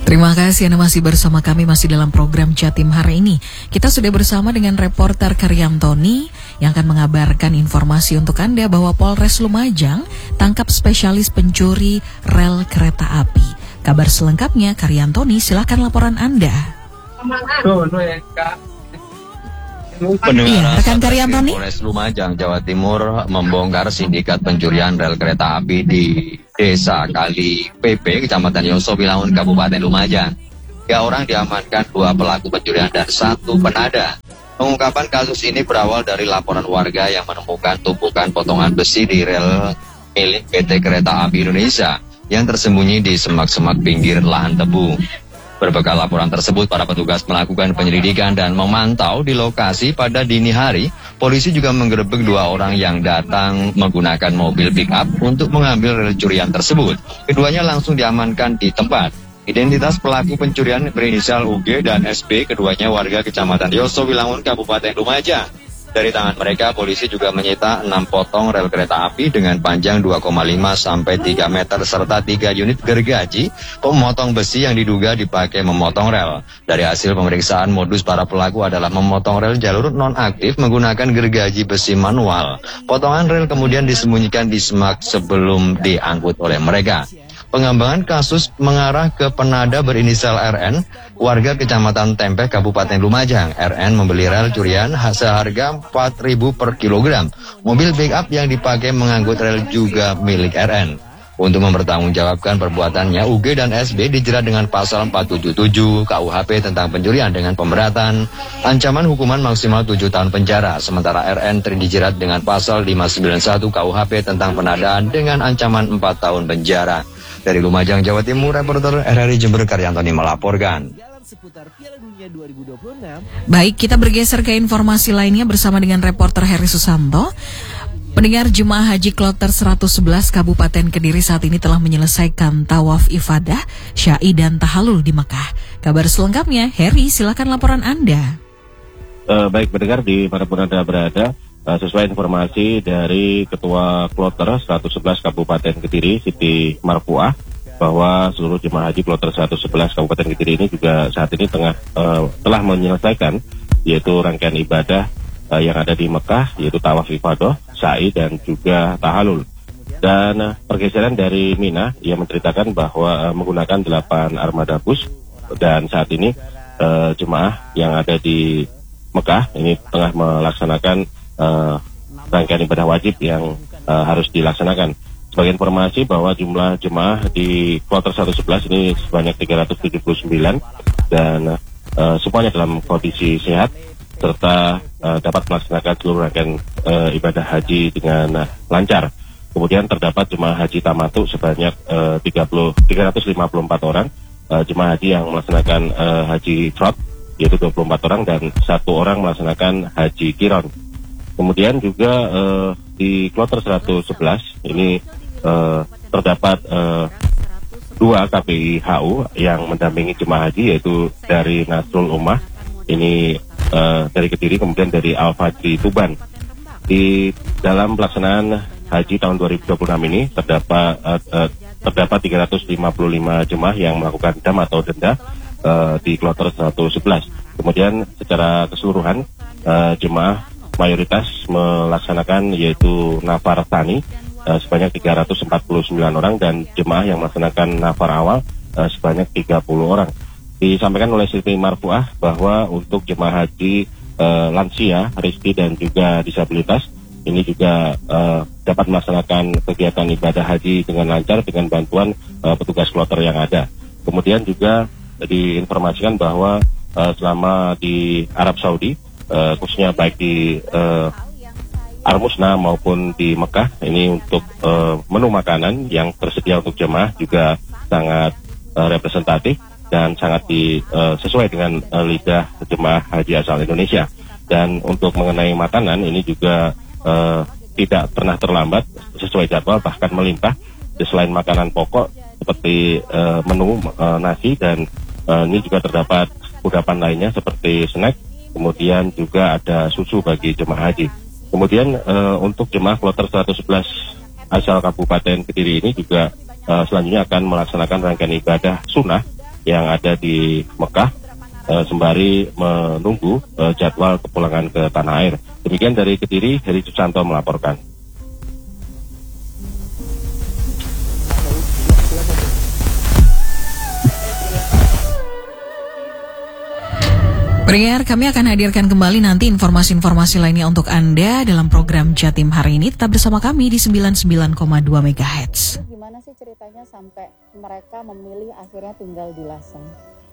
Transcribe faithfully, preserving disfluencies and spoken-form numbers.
Terima kasih Anda masih bersama kami, masih dalam program Jatim hari ini. Kita sudah bersama dengan reporter Karyantoni yang akan mengabarkan informasi untuk Anda bahwa Polres Lumajang tangkap spesialis pencuri rel kereta api. Kabar selengkapnya Karyantoni, silakan laporan Anda. Pendengar, iya, rekan Karyantoni. Polres Lumajang, Jawa Timur membongkar sindikat pencurian rel kereta api di Desa Kali P P, Kecamatan Yosowilangun, Kabupaten Lumajang. Tiga orang diamankan, dua pelaku pencurian dan satu penada. Pengungkapan kasus ini berawal dari laporan warga yang menemukan tumpukan potongan besi di rel milik P T Kereta Api Indonesia yang tersembunyi di semak-semak pinggir lahan tebu. Berbekal laporan tersebut, para petugas melakukan penyelidikan dan memantau di lokasi pada dini hari. Polisi juga menggerebek dua orang yang datang menggunakan mobil pick-up untuk mengambil rel curian tersebut. Keduanya langsung diamankan di tempat. Identitas pelaku pencurian berinisial U G dan S B, keduanya warga Kecamatan Yosowilangun, Kabupaten Lumajang. Dari tangan mereka, polisi juga menyita enam potong rel kereta api dengan panjang dua koma lima sampai tiga meter serta tiga unit gergaji pemotong besi yang diduga dipakai memotong rel. Dari hasil pemeriksaan, modus para pelaku adalah memotong rel jalur non-aktif menggunakan gergaji besi manual. Potongan rel kemudian disembunyikan di semak sebelum diangkut oleh mereka. Pengembangan kasus mengarah ke penada berinisial R N, warga Kecamatan Tempeh, Kabupaten Lumajang. R N membeli rel curian seharga empat ribu per kilogram. Mobil pick-up yang dipakai mengangkut rel juga milik R N. Untuk mempertanggungjawabkan perbuatannya, U G dan S B dijerat dengan pasal empat tujuh tujuh K U H P tentang pencurian dengan pemberatan, ancaman hukuman maksimal tujuh tahun penjara. Sementara R N dijerat dengan pasal lima sembilan satu K U H P tentang penadaan dengan ancaman empat tahun penjara. Dari Lumajang, Jawa Timur, reporter R R I Jember Karyantoni melaporkan. Baik, kita bergeser ke informasi lainnya bersama dengan reporter Heri Susanto. Pendengar, jemaah haji kloter seratus sebelas Kabupaten Kediri saat ini telah menyelesaikan tawaf ifadah, syai dan tahalul di Mekah. Kabar selengkapnya, Heri, silakan laporan Anda. Uh, baik, pendengar di manapun Anda berada, uh, sesuai informasi dari Ketua Kloter seratus sebelas Kabupaten Kediri, Siti Marfuah, bahwa seluruh jemaah haji kloter seratus sebelas Kabupaten Kediri ini juga saat ini tengah uh, telah menyelesaikan yaitu rangkaian ibadah uh, yang ada di Mekah, yaitu tawaf ifadah, sa'i dan juga tahalul. Dan uh, pergeseran dari Mina yang menceritakan bahwa uh, menggunakan delapan armada bus, dan saat ini uh, jemaah yang ada di Mekah ini tengah melaksanakan uh, rangkaian ibadah wajib yang uh, harus dilaksanakan. Sebagai informasi bahwa jumlah jemaah di kloter seratus sebelas ini sebanyak tiga ratus tujuh puluh sembilan dan uh, semuanya dalam kondisi sehat serta uh, dapat melaksanakan seluruh rangkaian uh, ibadah haji dengan uh, lancar. Kemudian terdapat jemaah haji tamatu sebanyak uh, tiga ratus lima puluh empat orang, uh, jemaah haji yang melaksanakan uh, haji ifrad yaitu dua puluh empat orang dan satu orang melaksanakan haji qiron. Kemudian juga uh, di kloter seratus sebelas ini uh, terdapat uh, dua K P I H U yang mendampingi jemaah haji, yaitu dari Nasrul Ummah ini uh, dari Kediri, kemudian dari Al-Fajri Tuban. Di dalam pelaksanaan haji tahun dua ribu dua puluh enam ini terdapat uh, uh, terdapat tiga ratus lima puluh lima jemaah yang melakukan dam atau denda uh, di kloter seratus sebelas. Kemudian secara keseluruhan uh, jemaah mayoritas melaksanakan yaitu nafar tsani uh, sebanyak tiga ratus empat puluh sembilan orang dan jemaah yang melaksanakan nafar awal uh, sebanyak tiga puluh orang. Disampaikan oleh Siti Marfuah bahwa untuk jemaah haji uh, lansia, rizki dan juga disabilitas ini juga uh, dapat melaksanakan kegiatan ibadah haji dengan lancar dengan bantuan uh, petugas kloter yang ada. Kemudian juga diinformasikan bahwa uh, selama di Arab Saudi, uh, khususnya baik di uh, Al-Musna maupun di Mekah, ini untuk uh, menu makanan yang tersedia untuk jemaah juga sangat uh, representatif dan sangat di, uh, sesuai dengan uh, lidah jemaah haji asal Indonesia. Dan untuk mengenai makanan ini juga Uh, tidak pernah terlambat, sesuai jadwal, bahkan melimpah. Selain makanan pokok seperti uh, menu uh, nasi dan uh, ini juga terdapat kudapan lainnya seperti snack, kemudian juga ada susu bagi jemaah haji. Kemudian uh, untuk jemaah kloter seratus sebelas asal Kabupaten Kediri ini juga uh, selanjutnya akan melaksanakan rangkaian ibadah sunnah, yang ada di Mekah uh, sembari menunggu uh, jadwal kepulangan ke tanah air. Demikian dari Kediri, Heri Susanto melaporkan. Pendengar, kami akan hadirkan kembali nanti informasi-informasi lainnya untuk Anda dalam program Jatim hari ini. Tetap bersama kami di sembilan puluh sembilan koma dua megahertz. Gimana sih ceritanya sampai mereka memilih akhirnya tinggal di Lasem?